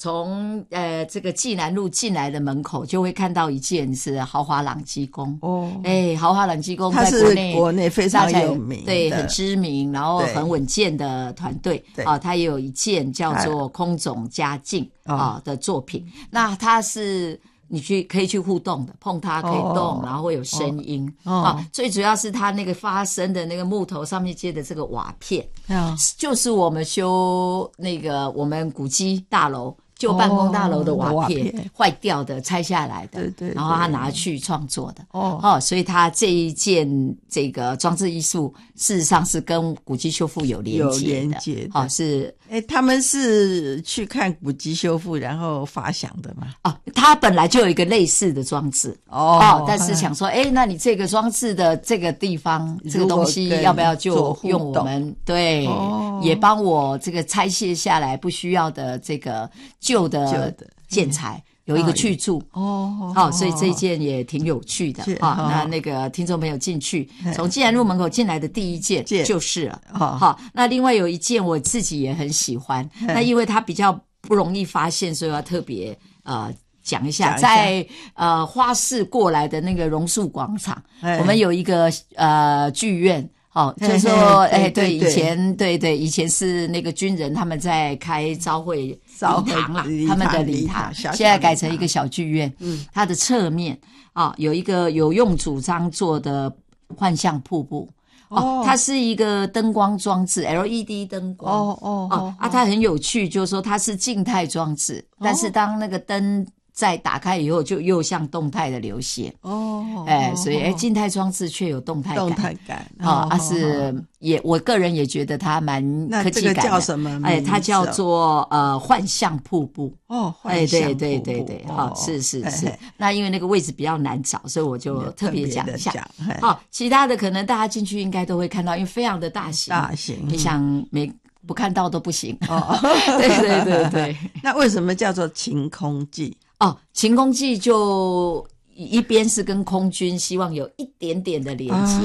从这个济南路进来的门口，就会看到一件是豪华朗基宫。豪华朗基宫在国内非常有名，对，很知名，然后很稳健的团队它也有一件叫做空总嘉靖的作品。那它是你可以去互动的，碰它可以动，然后会有声音最主要是它那个发声的那个木头上面接的这个瓦片就是我们修那个我们古迹大楼旧办公大楼的瓦片坏掉的拆下来的，对，然后他拿去创作的所以他这一件这个装置艺术事实上是跟古迹修复有连接的是他们是去看古迹修复然后发想的吗？ 他本来就有一个类似的装置但是想说那你这个装置的这个地方这个东西要不要就用我们对也帮我这个拆卸下来不需要的这个旧的建材有一个去处所以这一件也挺有趣的那个听众朋友进去从济南路门口进来的第一件就是了那另外有一件我自己也很喜欢那因为它比较不容易发现所以要特别讲一下在花市过来的那个榕树广场我们有一个剧院就是说对以前对以前是那个军人他们在开朝会礼堂啦他们的礼堂现在改成一个小剧院它的侧面有一个有用主张做的幻象瀑布它是一个灯光装置 LED 灯光它很有趣就是说它是静态装置但是当那个灯再打开以后就又像动态的流血所以静态装置却有动态感是也我个人也觉得它蛮科技感的。那这个叫什么名字？它叫做幻象瀑布幻象瀑布对是那因为那个位置比较难找所以我就特别讲一下其他的可能大家进去应该都会看到因为非常的大型你想不看到都不行对那为什么叫做晴空记？ 晴空记就一边是跟空军希望有一点点的连接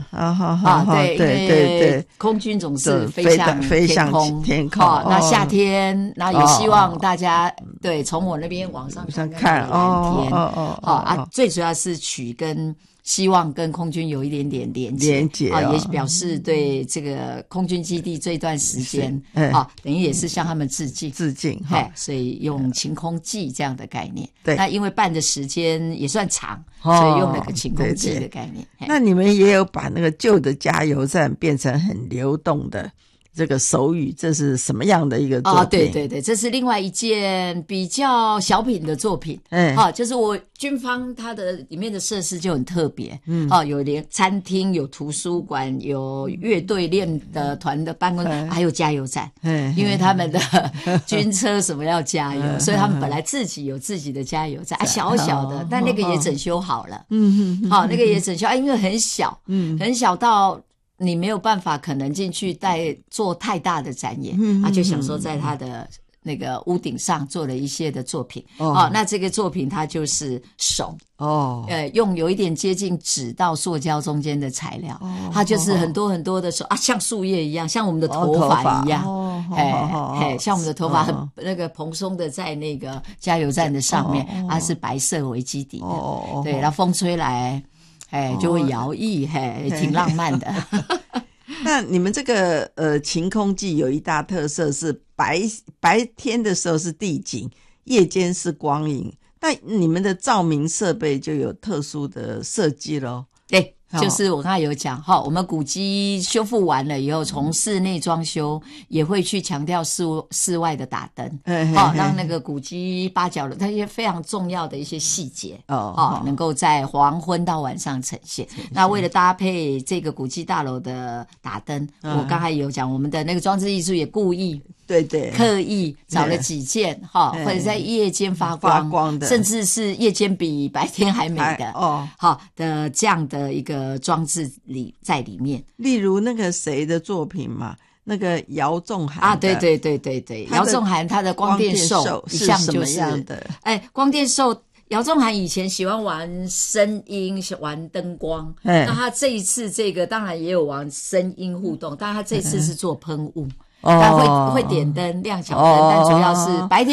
对空军总是飞向天空那夏天那也希望大家对从我那边往上看蓝天最主要是希望跟空军有一点点连接也表示对这个空军基地这段时间等于也是向他们致敬所以用晴空记这样的概念那因为办的时间也算长所以用了个晴空记的概念那你们也有把那个旧的加油站变成很流动的这个手语这是什么样的一个作品？ 对，这是另外一件比较小品的作品就是我军方它的里面的设施就很特别有连餐厅有图书馆有乐队练的团的办公还有加油站因为他们的军车什么要加油所以他们本来自己有自己的加油站小小的但那个也整修好了那个也整修因为很小很小到你没有办法可能进去做太大的展演就想说在他的那个屋顶上做了一些的作品那这个作品它就是手用有一点接近纸到塑胶中间的材料它就是很多很多的手像树叶一样像我们的头发一样像我们的头发很那个蓬松的在那个加油站的上面它是白色为基底的对然后风吹来就会摇曳挺浪漫的那你们这个晴空记有一大特色是白天的时候是地景夜间是光影那你们的照明设备就有特殊的设计咯对就是我刚才有讲我们古迹修复完了以后从室内装修也会去强调室外的打灯让那个古迹八角的那些非常重要的一些细节能够在黄昏到晚上呈现那为了搭配这个古迹大楼的打灯我刚才有讲我们的那个装置艺术也故意刻意找了几件或者在夜间发光的甚至是夜间比白天还美的的这样的一个装置在里面例如那个谁的作品嘛那个姚仲涵对姚仲涵他的光电兽一向就是光电兽姚仲涵以前喜欢玩声音玩灯光那他这一次这个当然也有玩声音互动但他这次是做喷雾他会点灯亮小灯但主要是白天